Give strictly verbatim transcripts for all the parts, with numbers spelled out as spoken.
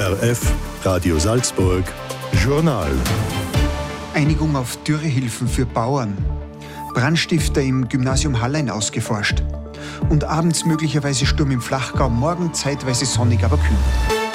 R F, Radio Salzburg, Journal. Einigung auf Dürrehilfen für Bauern. Brandstifter im Gymnasium Hallein ausgeforscht. Und abends möglicherweise Sturm im Flachgau, morgen zeitweise sonnig, aber kühl.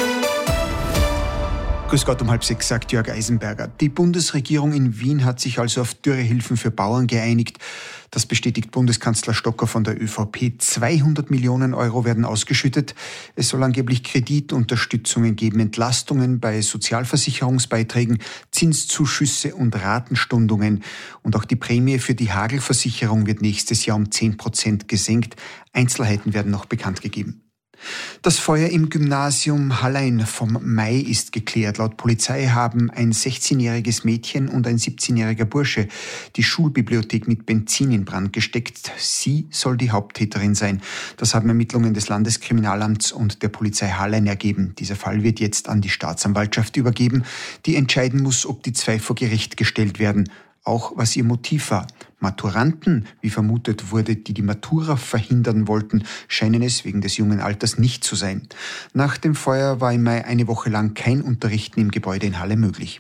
Grüß Gott, um halb sechs, sagt Jörg Eisenberger. Die Bundesregierung in Wien hat sich also auf Dürrehilfen für Bauern geeinigt. Das bestätigt Bundeskanzler Stocker von der ÖVP. zweihundert Millionen Euro werden ausgeschüttet. Es soll angeblich Kreditunterstützungen geben, Entlastungen bei Sozialversicherungsbeiträgen, Zinszuschüsse und Ratenstundungen. Und auch die Prämie für die Hagelversicherung wird nächstes Jahr um zehn Prozent gesenkt. Einzelheiten werden noch bekannt gegeben. Das Feuer im Gymnasium Hallein vom Mai ist geklärt. Laut Polizei haben ein sechzehnjähriges Mädchen und ein siebzehnjähriger Bursche die Schulbibliothek mit Benzin in Brand gesteckt. Sie soll die Haupttäterin sein. Das haben Ermittlungen des Landeskriminalamts und der Polizei Hallein ergeben. Dieser Fall wird jetzt an die Staatsanwaltschaft übergeben, die entscheiden muss, ob die zwei vor Gericht gestellt werden. Auch was ihr Motiv war. Maturanten, wie vermutet wurde, die die Matura verhindern wollten, scheinen es wegen des jungen Alters nicht zu sein. Nach dem Feuer war im Mai eine Woche lang kein Unterrichten im Gebäude in Halle möglich.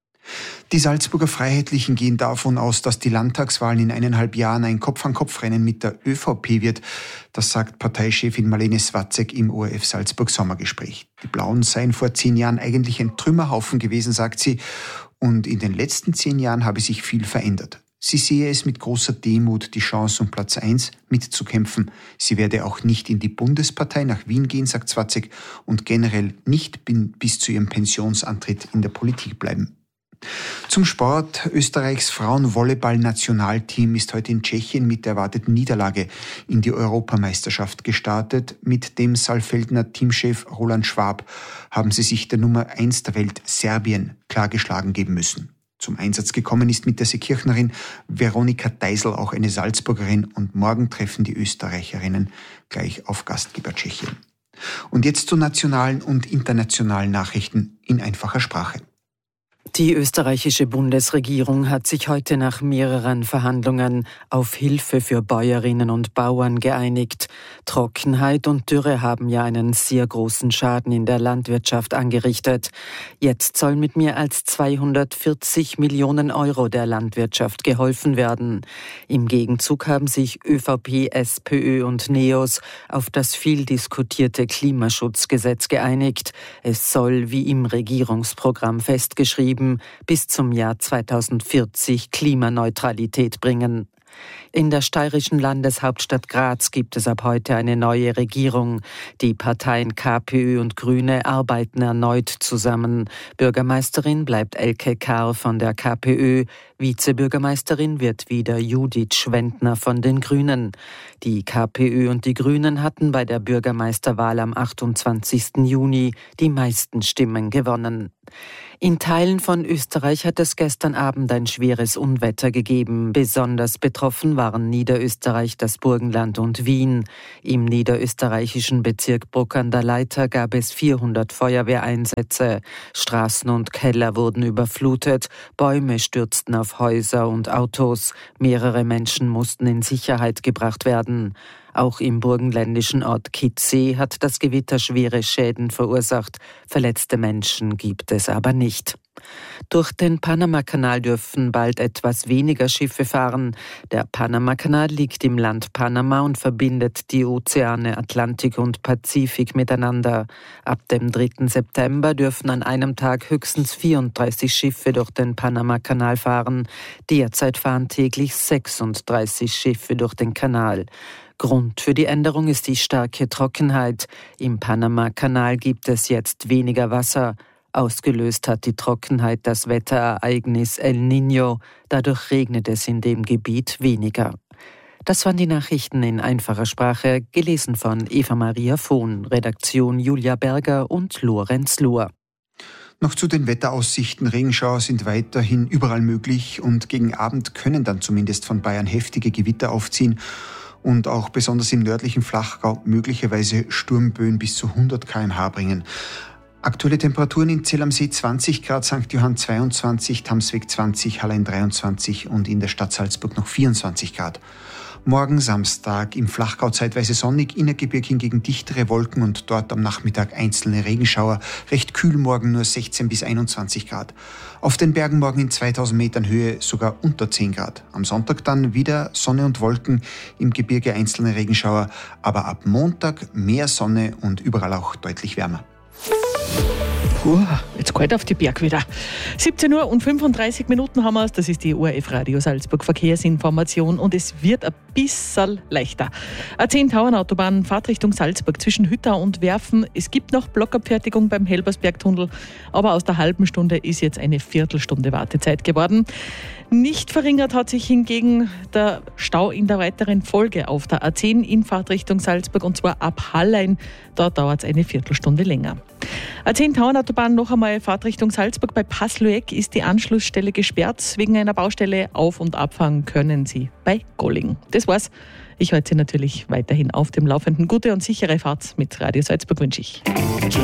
Die Salzburger Freiheitlichen gehen davon aus, dass die Landtagswahlen in eineinhalb Jahren ein Kopf-an-Kopf-Rennen mit der ÖVP wird. Das sagt Parteichefin Marlene Swatzek im O R F Salzburg Sommergespräch. Die Blauen seien vor zehn Jahren eigentlich ein Trümmerhaufen gewesen, sagt sie. Und in den letzten zehn Jahren habe sich viel verändert. Sie sehe es mit großer Demut, die Chance, um Platz eins mitzukämpfen. Sie werde auch nicht in die Bundespartei nach Wien gehen, sagt Swatzek, und generell nicht bis zu ihrem Pensionsantritt in der Politik bleiben. Zum Sport. Österreichs Frauen-Volleyball-Nationalteam ist heute in Tschechien mit der erwarteten Niederlage in die Europameisterschaft gestartet. Mit dem Saalfeldner Teamchef Roland Schwab haben sie sich der Nummer eins der Welt, Serbien, klar geschlagen geben müssen. Zum Einsatz gekommen ist mit der Seekirchnerin Veronika Deisel auch eine Salzburgerin und morgen treffen die Österreicherinnen gleich auf Gastgeber Tschechien. Und jetzt zu nationalen und internationalen Nachrichten in einfacher Sprache. Die österreichische Bundesregierung hat sich heute nach mehreren Verhandlungen auf Hilfe für Bäuerinnen und Bauern geeinigt. Trockenheit und Dürre haben ja einen sehr großen Schaden in der Landwirtschaft angerichtet. Jetzt soll mit mehr als zweihundertvierzig Millionen Euro der Landwirtschaft geholfen werden. Im Gegenzug haben sich ÖVP, SPÖ und NEOS auf das viel diskutierte Klimaschutzgesetz geeinigt. Es soll, wie im Regierungsprogramm festgeschrieben, bis zum Jahr zweitausendvierzig Klimaneutralität bringen. In der steirischen Landeshauptstadt Graz gibt es ab heute eine neue Regierung. Die Parteien KPÖ und Grüne arbeiten erneut zusammen. Bürgermeisterin bleibt Elke Karr von der KPÖ. Vizebürgermeisterin wird wieder Judith Schwendner von den Grünen. Die KPÖ und die Grünen hatten bei der Bürgermeisterwahl am achtundzwanzigsten Juni die meisten Stimmen gewonnen. In Teilen von Österreich hat es gestern Abend ein schweres Unwetter gegeben. Besonders betroffen waren Niederösterreich, das Burgenland und Wien. Im niederösterreichischen Bezirk Bruck an der Leitha gab es vierhundert Feuerwehreinsätze. Straßen und Keller wurden überflutet, Bäume stürzten auf Häuser und Autos. Mehrere Menschen mussten in Sicherheit gebracht werden. Auch im burgenländischen Ort Kitzee hat das Gewitter schwere Schäden verursacht. Verletzte Menschen gibt es aber nicht. Durch den Panamakanal dürfen bald etwas weniger Schiffe fahren. Der Panamakanal liegt im Land Panama und verbindet die Ozeane Atlantik und Pazifik miteinander. Ab dem dritten September dürfen an einem Tag höchstens vierunddreißig Schiffe durch den Panamakanal fahren. Derzeit fahren täglich sechsunddreißig Schiffe durch den Kanal. Grund für die Änderung ist die starke Trockenheit. Im Panamakanal gibt es jetzt weniger Wasser. Ausgelöst hat die Trockenheit das Wetterereignis El Niño. Dadurch regnet es in dem Gebiet weniger. Das waren die Nachrichten in einfacher Sprache, gelesen von Eva-Maria Vohn, Redaktion Julia Berger und Lorenz Lohr. Noch zu den Wetteraussichten. Regenschauer sind weiterhin überall möglich und gegen Abend können dann zumindest von Bayern heftige Gewitter aufziehen. Und auch besonders im nördlichen Flachgau möglicherweise Sturmböen bis zu hundert Kilometer pro Stunde bringen. Aktuelle Temperaturen in Zell am See zwanzig Grad, Sankt Johann zweiundzwanzig, Tamsweg zwanzig, Hallein dreiundzwanzig und in der Stadt Salzburg noch vierundzwanzig Grad. Morgen Samstag im Flachgau zeitweise sonnig, Innergebirge hingegen dichtere Wolken und dort am Nachmittag einzelne Regenschauer. Recht kühl morgen, nur sechzehn bis einundzwanzig Grad. Auf den Bergen morgen in zweitausend Metern Höhe sogar unter zehn Grad. Am Sonntag dann wieder Sonne und Wolken, im Gebirge einzelne Regenschauer, aber ab Montag mehr Sonne und überall auch deutlich wärmer. Puh, jetzt kalt auf die Berg wieder. siebzehn Uhr und fünfunddreißig Minuten haben wir es. Das ist die O R F Radio Salzburg Verkehrsinformation und es wird ein bisschen leichter. A zehn Tauernautobahn, Fahrtrichtung Salzburg zwischen Hüttau und Werfen. Es gibt noch Blockabfertigung beim Helbersbergtunnel, aber aus der halben Stunde ist jetzt eine Viertelstunde Wartezeit geworden. Nicht verringert hat sich hingegen der Stau in der weiteren Folge auf der A zehn in Fahrtrichtung Salzburg und zwar ab Hallein. Dort dauert es eine Viertelstunde länger. A zehn Tauernautobahn noch einmal Fahrtrichtung Salzburg. Bei Passlöeck ist die Anschlussstelle gesperrt. Wegen einer Baustelle auf- und abfahren können Sie bei Golling. Das war's. Ich halte Sie natürlich weiterhin auf dem Laufenden. Gute und sichere Fahrt mit Radio Salzburg wünsche ich.